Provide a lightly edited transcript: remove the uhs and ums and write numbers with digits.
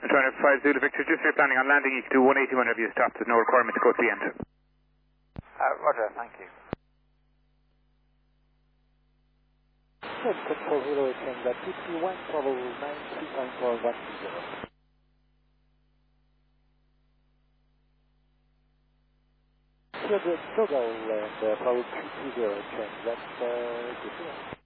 China 5 Zulu Victor, just if you're planning on landing, you can do 180 whenever you stop. There's no requirement to go to the end. Roger, thank you. Control 0, Tango 51, travel 93.410. Toggle and travel 220, that's good.